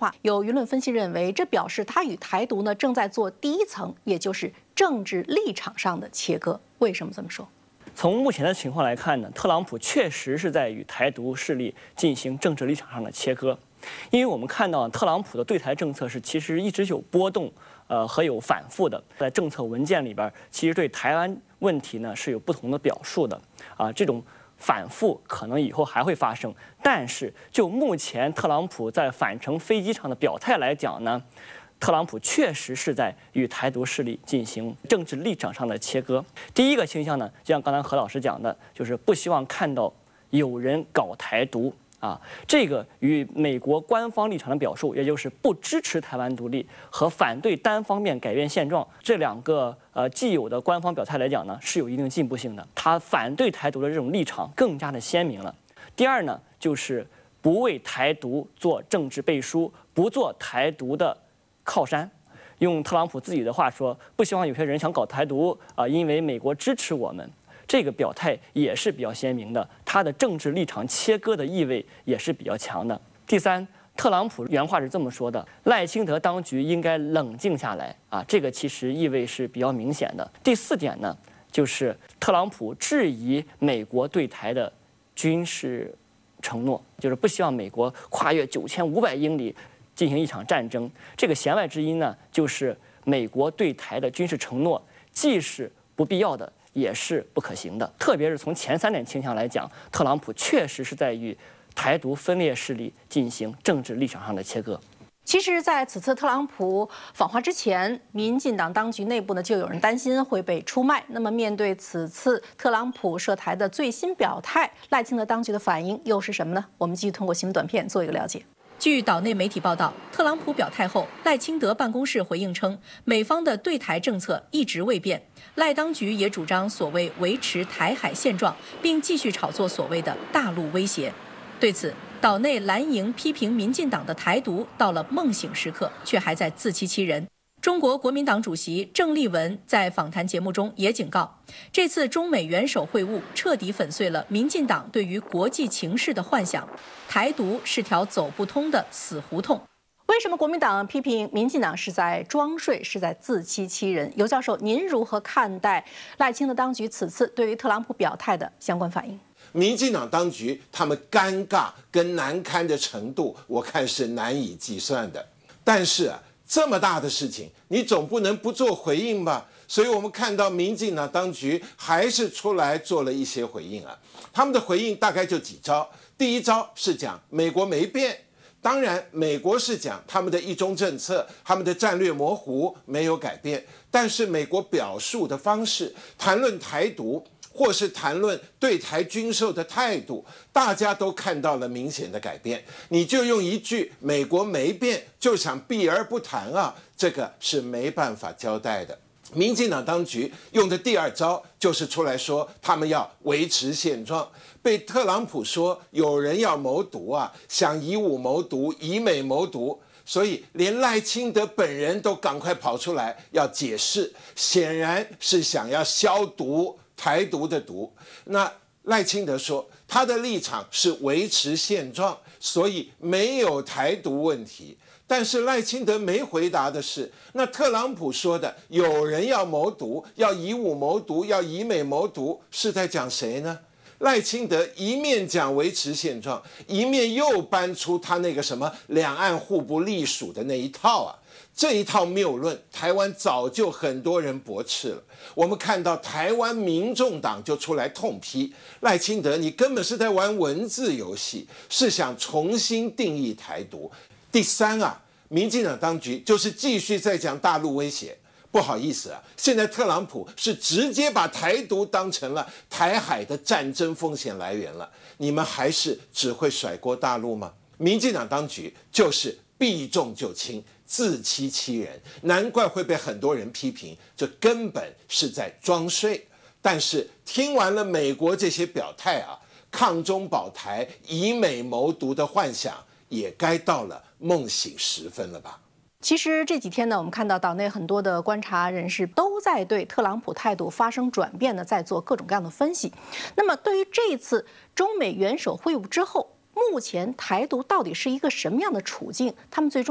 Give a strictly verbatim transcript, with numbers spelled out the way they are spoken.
话。有舆论分析认为，这表示他与台独呢正在做第一层，也就是政治立场上的切割。为什么这么说？ 从目前的情况来看呢，特朗普确实是在与台独势力进行政治立场上的切割，因为我们看到特朗普的对台政策是其实一直有波动，呃和有反复的，在政策文件里边，其实对台湾问题呢是有不同的表述的，啊，这种反复可能以后还会发生，但是就目前特朗普在返程飞机上的表态来讲呢。 特朗普确实是在与台独势力进行政治立场上的切割。第一个倾向呢，就像刚才何老师讲的，就是不希望看到有人搞台独啊。这个与美国官方立场的表述，也就是不支持台湾独立和反对单方面改变现状这两个呃既有的官方表态来讲呢，是有一定进步性的。他反对台独的这种立场更加的鲜明了。第二呢，就是不为台独做政治背书，不做台独的 靠山，用特朗普自己的话说，不希望有些人想搞台独啊，因为美国支持我们。这个表态也是比较鲜明的，他的政治立场切割的意味也是比较强的。第三，特朗普原话是这么说的：赖清德当局应该冷静下来啊，这个其实意味是比较明显的。第四点呢，就是特朗普质疑美国对台的军事承诺，就是不希望美国跨越九千五百英里 进行一场战争，这个弦外之音呢，就是美国对台的军事承诺既是不必要的，也是不可行的。特别是从前三点倾向来讲，特朗普确实是在与台独分裂势力进行政治立场上的切割。 其实，在此次特朗普访华之前，民进党当局内部呢就有人担心会被出卖。那么，面对此次特朗普涉台的最新表态，赖清德当局的反应又是什么呢？我们继续通过新闻短片做一个了解。 据岛内媒体报道，特朗普表态后，赖清德办公室回应称，美方的对台政策一直未变，赖当局也主张所谓维持台海现状，并继续炒作所谓的大陆威胁。对此，岛内蓝营批评民进党的台独到了梦醒时刻，却还在自欺欺人。 中国国民党主席郑丽文在访谈节目中也警告，这次中美元首会晤彻底粉碎了民进党对于国际情势的幻想，台独是条走不通的死胡同。 为什么国民党批评民进党是在装睡，是在自欺欺人？尤教授，您如何看待赖清德当局此次对于特朗普表态的相关反应？ 民进党当局他们尴尬跟难堪的程度，我看是难以计算的。但是啊， 这么大的事情，你总不能不做回应吧？所以我们看到民进党当局还是出来做了一些回应啊。他们的回应大概就几招。第一招是讲美国没变，当然美国是讲他们的一中政策，他们的战略模糊没有改变，但是美国表述的方式，谈论台独， 或是谈论对台军售的态度，大家都看到了明显的改变。你就用一句“美国没变”就想避而不谈啊，这个是没办法交代的。民进党当局用的第二招就是出来说他们要维持现状，被特朗普说有人要谋独啊，想以武谋独，以美谋独。 所以，连赖清德本人都赶快跑出来要解释，显然是想要消毒台独的毒。那赖清德说，他的立场是维持现状，所以没有台独问题。但是赖清德没回答的是，那特朗普说的有人要谋独，要以武谋独，要以美谋独，是在讲谁呢？ 赖清德一面讲维持现状，一面又搬出他那个什么两岸互不隶属的那一套啊，这一套谬论，台湾早就很多人驳斥了。我们看到台湾民众党就出来痛批赖清德，你根本是在玩文字游戏，是想重新定义台独。第三啊，民进党当局就是继续在讲大陆威胁。 不好意思啊，现在特朗普是直接把台独当成了台海的战争风险来源了。你们还是只会甩锅大陆吗？民进党当局就是避重就轻，自欺欺人，难怪会被很多人批评，这根本是在装睡。但是听完了美国这些表态啊，抗中保台、以美谋独的幻想，也该到了梦醒时分了吧？ 其实这几天呢，我们看到岛内很多的观察人士都在对特朗普态度发生转变呢，在做各种各样的分析。那么，对于这次中美元首会晤之后，目前台独到底是一个什么样的处境？他们最终